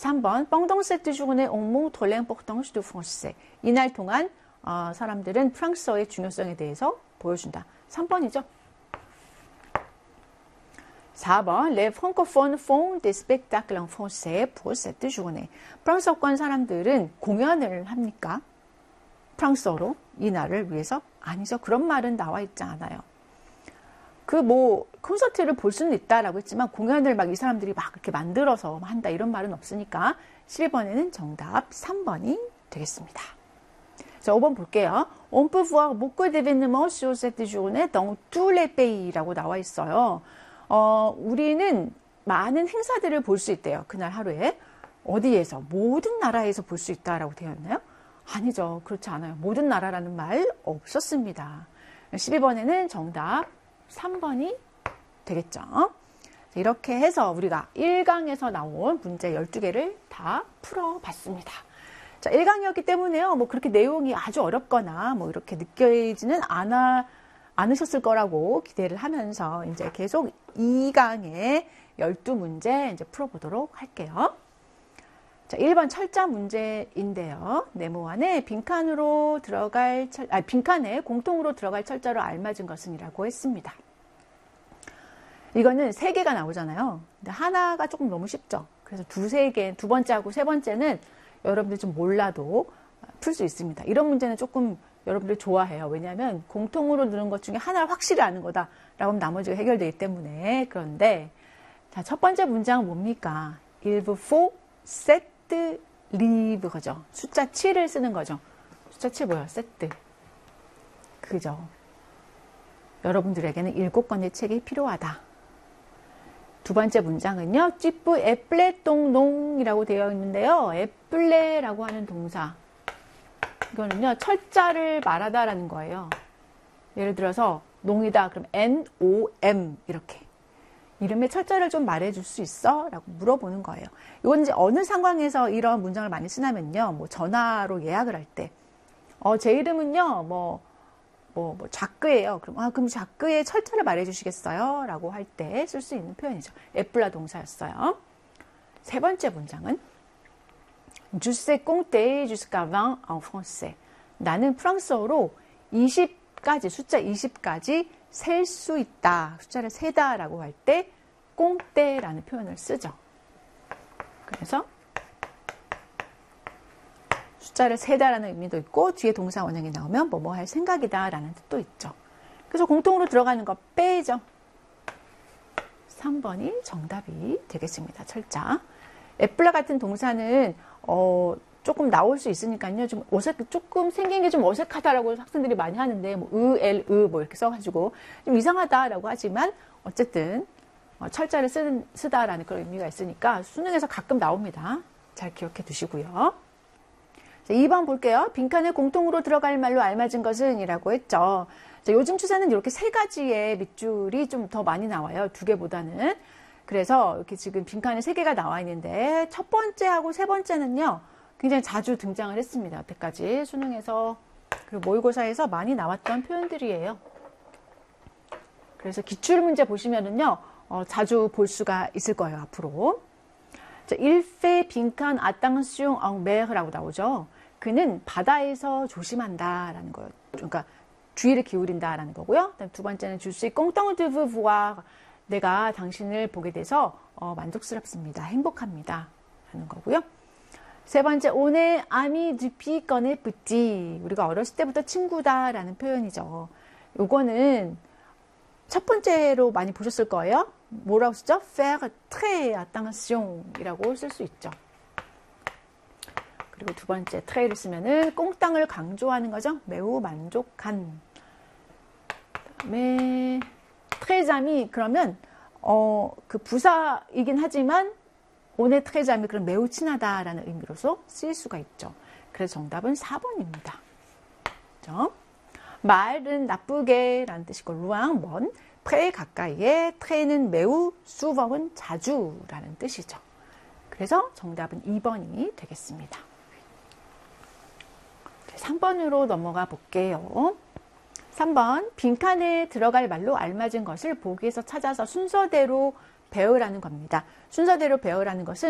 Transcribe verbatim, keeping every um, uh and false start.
삼 번 pendant cette journée on montre l'importance du français. 이날 동안 어, 사람들은 프랑스어의 중요성에 대해서 보여준다. 삼 번이죠. 사 번 les francophones font des spectacles en français pour cette journée. 프랑스어권 사람들은 공연을 합니까? 프랑스어로 이날을 위해서? 아니죠. 그런 말은 나와 있지 않아요. 그 뭐 콘서트를 볼 수는 있다라고 했지만 공연을 막 이 사람들이 막 이렇게 만들어서 한다 이런 말은 없으니까 십이 번에는 정답 삼 번이 되겠습니다. 자, 오 번 볼게요. On peut voir beaucoup d'événements sur cette journée dans tous les pays라고 나와 있어요. 어, 우리는 많은 행사들을 볼 수 있대요. 그날 하루에. 어디에서? 모든 나라에서 볼 수 있다라고 되어 있나요? 아니죠. 그렇지 않아요. 모든 나라라는 말 없었습니다. 십이 번에는 정답 삼 번이 되겠죠. 이렇게 해서 우리가 일 강에서 나온 문제 열두 개를 다 풀어봤습니다. 자, 일 강이었기 때문에요. 뭐 그렇게 내용이 아주 어렵거나 뭐 이렇게 느껴지지는 않아, 않으셨을 거라고 기대를 하면서 이제 계속 이 강의 열두 문제 이제 풀어보도록 할게요. 자, 일 번 철자 문제인데요. 네모안에 빈칸으로 들어갈 철, 아, 빈칸에 공통으로 들어갈 철자로 알맞은 것은 이라고 했습니다. 이거는 세 개가 나오잖아요. 근데 하나가 조금 너무 쉽죠. 그래서 두세 개, 두 번째하고 세 번째는 여러분들 좀 몰라도 풀 수 있습니다. 이런 문제는 조금 여러분들 좋아해요. 왜냐하면 공통으로 넣는 것 중에 하나를 확실히 아는 거다라고 하면 나머지가 해결되기 때문에. 그런데 자, 첫 번째 문장은 뭡니까? Il vous faut sept livres 거죠. 숫자 칠을 쓰는 거죠. 숫자 칠 뭐예요? 세트. 그죠. 여러분들에게는 일곱 권의 책이 필요하다. 두 번째 문장은요. 찌뿌 에플레똥농이라고 되어 있는데요. 에플레라고 하는 동사. 이거는요. 철자를 말하다라는 거예요. 예를 들어서 농이다. 그럼 엔 오 엠 이렇게. 이름의 철자를 좀 말해줄 수 있어? 라고 물어보는 거예요. 이건 이제 어느 상황에서 이런 문장을 많이 쓰냐면요. 뭐 전화로 예약을 할 때. 어, 제 이름은요. 뭐, 뭐, 뭐, 자크예요. 그럼, 아, 그럼 자크의 철자를 말해주시겠어요? 라고 할 때 쓸 수 있는 표현이죠. 에플라 동사였어요. 세 번째 문장은 Je sais compter jusqu'à vingt en français. 나는 프랑스어로 이십까지, 숫자 이십까지 셀 수 있다. 숫자를 세다 라고 할 때 꽁떼라는 표현을 쓰죠. 그래서 숫자를 세다라는 의미도 있고 뒤에 동사 원형이 나오면 뭐뭐 할 생각이다 라는 뜻도 있죠. 그래서 공통으로 들어가는 거 빼죠. 삼 번이 정답이 되겠습니다. 철자. 에플라 같은 동사는 어, 조금 나올 수 있으니까요. 좀 어색, 조금 생긴 게 좀 어색하다라고 학생들이 많이 하는데, 뭐, 으, 엘, 으, 뭐 이렇게 써가지고 좀 이상하다라고 하지만, 어쨌든, 어, 철자를 쓰, 쓰다라는 그런 의미가 있으니까 수능에서 가끔 나옵니다. 잘 기억해 두시고요. 자, 이 번 볼게요. 빈칸에 공통으로 들어갈 말로 알맞은 것은 이라고 했죠. 자, 요즘 추세는 이렇게 세 가지의 밑줄이 좀 더 많이 나와요. 두 개보다는. 그래서 이렇게 지금 빈칸에 세 개가 나와 있는데, 첫 번째하고 세 번째는요, 굉장히 자주 등장을 했습니다. 여태까지 수능에서 그리고 모의고사에서 많이 나왔던 표현들이에요. 그래서 기출문제 보시면은요, 어, 자주 볼 수가 있을 거예요. 앞으로. 자, il fait 빈칸 attention en mer라고 나오죠. 그는 바다에서 조심한다라는 거예요. 그러니까 주의를 기울인다라는 거고요. 그다음 두 번째는 je suis content de vous voir. 내가 당신을 보게 돼서 어, 만족스럽습니다. 행복합니다. 하는 거고요. 세 번째, on est ami depuis qu'on est petit. 우리가 어렸을 때부터 친구다라는 표현이죠. 요거는 첫 번째로 많이 보셨을 거예요. 뭐라고 쓰죠? faire très attention 이라고 쓸 수 있죠. 그리고 두 번째, tré를 쓰면은 꽁땅을 강조하는 거죠. 매우 만족한. 그다음에 très ami 그러면 어, 그 부사이긴 하지만 on est très ami 그럼 매우 친하다라는 의미로서 쓰일 수가 있죠. 그래서 정답은 사 번입니다. 그렇죠? 말은 나쁘게 라는 뜻이고 루앙 먼, 프레 가까이에, 트레는 매우, 수벅은 자주 라는 뜻이죠. 그래서 정답은 이 번이 되겠습니다. 삼 번으로 넘어가 볼게요. 삼 번 빈칸에 들어갈 말로 알맞은 것을 보기에서 찾아서 순서대로 배우라는 겁니다. 순서대로 배우라는 것은